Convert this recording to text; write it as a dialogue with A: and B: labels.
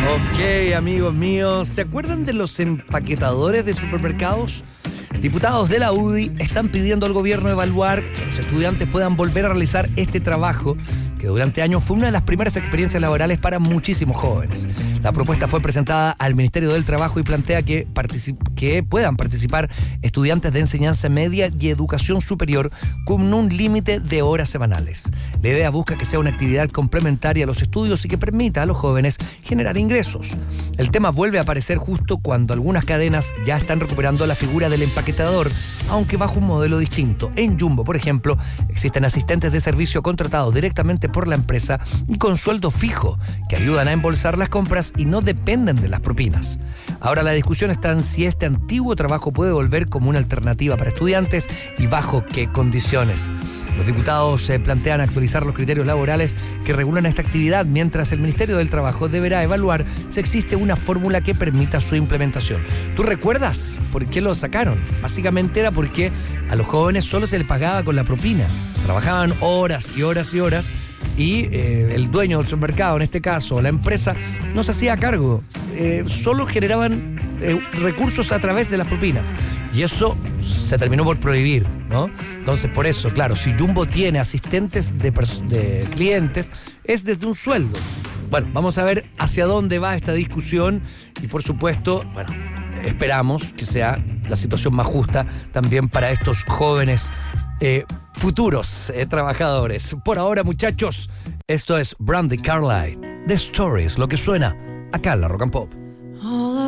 A: Ok, amigos míos, ¿se acuerdan de los empaquetadores de supermercados? Diputados de la UDI están pidiendo al gobierno evaluar que los estudiantes puedan volver a realizar este trabajo, que durante años fue una de las primeras experiencias laborales para muchísimos jóvenes. La propuesta fue presentada al Ministerio del Trabajo y plantea que puedan participar estudiantes de enseñanza media y educación superior con un límite de horas semanales. La idea busca que sea una actividad complementaria a los estudios y que permita a los jóvenes generar ingresos. El tema vuelve a aparecer justo cuando algunas cadenas ya están recuperando la figura del empaquetador, aunque bajo un modelo distinto. En Jumbo, por ejemplo, existen asistentes de servicio contratados directamente por la empresa y con sueldo fijo, que ayudan a embolsar las compras y no dependen de las propinas. Ahora la discusión está en si este antiguo trabajo puede volver como una alternativa para estudiantes y bajo qué condiciones. Los diputados plantean actualizar los criterios laborales que regulan esta actividad, mientras el Ministerio del Trabajo deberá evaluar si existe una fórmula que permita su implementación. ¿Tú recuerdas por qué lo sacaron? Básicamente era porque a los jóvenes solo se les pagaba con la propina. Trabajaban horas y horas y horas y el dueño del supermercado, en este caso la empresa, no se hacía cargo. Solo generaban recursos a través de las propinas. Y eso se terminó por prohibir, ¿no? Entonces, por eso, claro, si Jumbo tiene asistentes de clientes, es desde un sueldo. Bueno, vamos a ver hacia dónde va esta discusión y, por supuesto, bueno, esperamos que sea la situación más justa también para estos jóvenes futuros trabajadores. Por ahora, muchachos, esto es Brandi Carlile, The Stories, lo que suena acá en la Rock and Pop.